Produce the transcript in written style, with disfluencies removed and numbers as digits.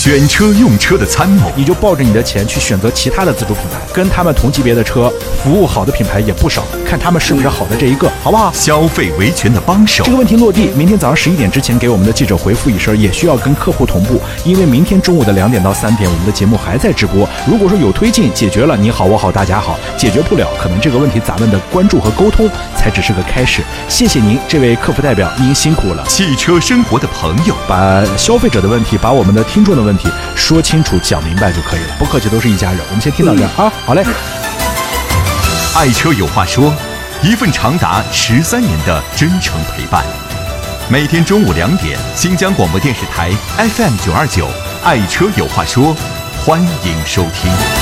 选车用车的参谋， 你就抱着你的钱去选择其他的自主品牌，跟他们同级别的车，服务好的品牌也不少，看他们是不是好的这一个，好不好？ 消费维权的帮手。 这个问题落地，明天早上11点之前给我们的记者回复一声，也需要跟客户同步，因为明天中午的2点到3点，我们的节目还在直播。如果说有推进解决了，你好我好大家好，解决不了，可能这个问题咱们的关注和沟通才只是个开始。谢谢您，这位客服代表，您辛苦了。 汽车生活的朋友， 把消费者的问题，把我们的听众的问题说清楚讲明白就可以了，不客气，都是一家人。我们先听到这儿啊，好嘞。 爱车有话说，一份长达13年的真诚陪伴。每天中午2点，新疆广播电视台 FM 929，爱车有话说，欢迎收听。